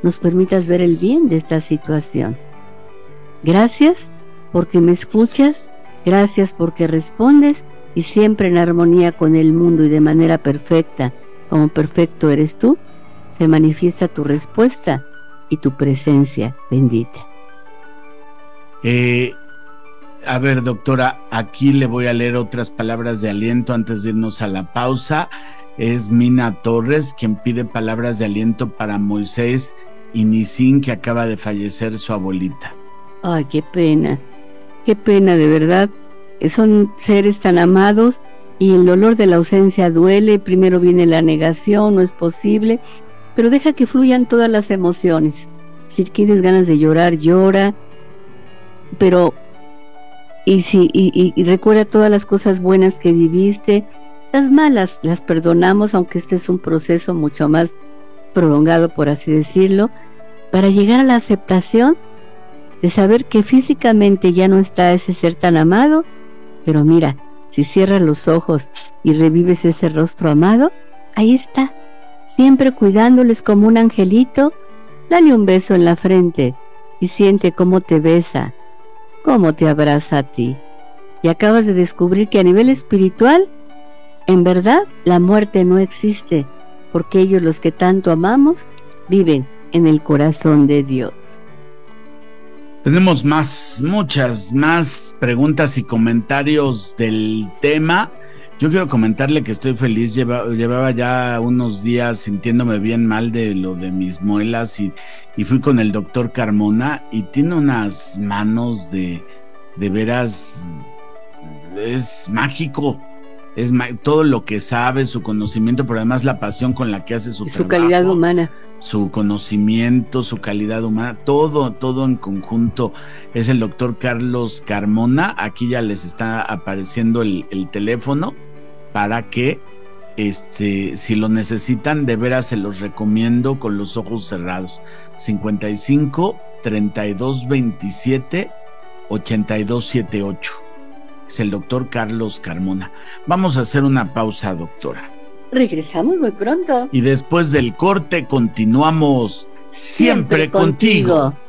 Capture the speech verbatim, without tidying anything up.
nos permitas ver el bien de esta situación. Gracias porque me escuchas, gracias porque respondes y siempre en armonía con el mundo y de manera perfecta, como perfecto eres tú, se manifiesta tu respuesta y tu presencia bendita. Eh, a ver, doctora, aquí le voy a leer otras palabras de aliento antes de irnos a la pausa. Es Mina Torres quien pide palabras de aliento para Moisés y Nisin, que acaba de fallecer su abuelita. Ay, qué pena, qué pena de verdad. Son seres tan amados y el dolor de la ausencia duele. Primero viene la negación, no es posible, pero deja que fluyan todas las emociones. Si tienes ganas de llorar, llora, pero y si y, y, y recuerda todas las cosas buenas que viviste. Las malas las perdonamos, aunque este es un proceso mucho más prolongado, por así decirlo, para llegar a la aceptación de saber que físicamente ya no está ese ser tan amado, pero mira, si cierras los ojos y revives ese rostro amado, ahí está, siempre cuidándoles como un angelito. Dale un beso en la frente y siente cómo te besa, cómo te abraza a ti. Y acabas de descubrir que a nivel espiritual, en verdad, la muerte no existe, porque ellos, los que tanto amamos, viven en el corazón de Dios. Tenemos más, muchas más preguntas y comentarios del tema. Yo quiero comentarle que estoy feliz. Lleva, llevaba ya unos días sintiéndome bien mal de lo de mis muelas y, y fui con el doctor Carmona y tiene unas manos de, de veras, es mágico. Es ma- todo lo que sabe, su conocimiento, pero además la pasión con la que hace su, y trabajo, su calidad humana, su conocimiento, su calidad humana, todo, todo en conjunto. Es el doctor Carlos Carmona. Aquí ya les está apareciendo el, el teléfono para que, este, si lo necesitan, de veras se los recomiendo con los ojos cerrados. cincuenta y cinco, treinta y dos, veintisiete, ochenta y dos setenta y ocho. Es el doctor Carlos Carmona. Vamos a hacer una pausa, doctora. Regresamos muy pronto. Y después del corte continuamos siempre, siempre contigo. contigo.